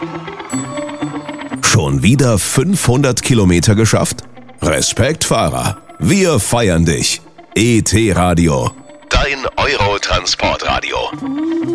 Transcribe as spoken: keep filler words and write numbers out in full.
Schon wieder fünfhundert Kilometer geschafft? Respekt, Fahrer. Wir feiern dich. E T Radio. Dein Euro-Transportradio.